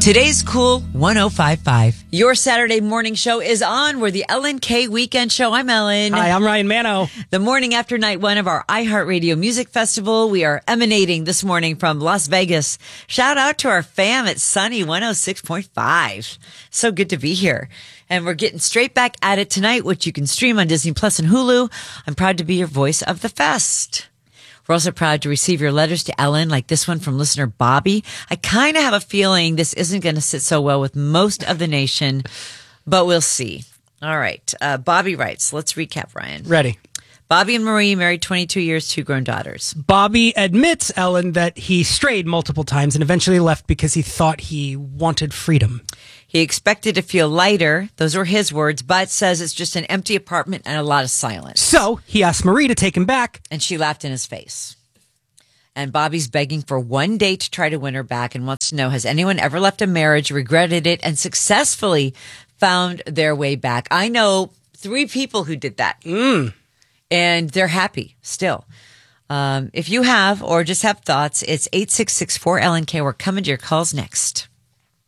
Today's Cool 105.5. Your Saturday morning show is on. We're the Ellen K Weekend Show. I'm Ellen. Hi, I'm Ryan Mano. The morning after night one of our iHeartRadio Music Festival. We are emanating this morning from Las Vegas. Shout out to our fam at Sunny 106.5. So good to be here. And we're getting straight back at it tonight, which you can stream on Disney Plus and Hulu. I'm proud to be your voice of the fest. We're also proud to receive your letters to Ellen, like this one from listener Bobby. I kind of have a feeling this isn't going to sit so well with most of the nation, but we'll see. All right. Bobby writes, let's recap, Ryan. Ready. Bobby and Marie married 22 years, 2 grown daughters. Bobby admits, Ellen, that he strayed multiple times and eventually left because he thought he wanted freedom. He expected to feel lighter. Those were his words, but says it's just an empty apartment and a lot of silence. So he asked Marie to take him back. And she laughed in his face. And Bobby's begging for one date to try to win her back and wants to know, has anyone ever left a marriage, regretted it, and successfully found their way back? I know 3 people who did that. And they're happy still. If you have or just have thoughts, it's 866-4LNK. We're coming to your calls next.